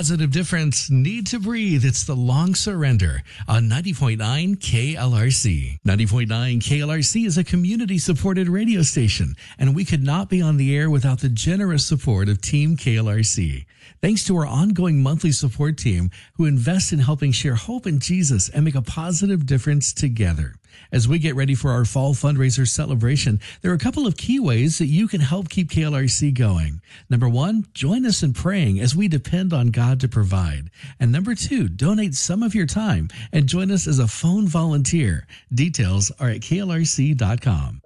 positive difference. Need to breathe. It's the long surrender on 90.9 KLRC. 90.9 KLRC is a community-supported radio station, and we could not be on the air without the generous support of Team KLRC. Thanks to our ongoing monthly support team who invest in helping share hope in Jesus and make a positive difference together. As we get ready for our fall fundraiser celebration, there are a couple of key ways that you can help keep KLRC going. Number one, join us in praying as we depend on God to provide. And number two, donate some of your time and join us as a phone volunteer. Details are at klrc.com.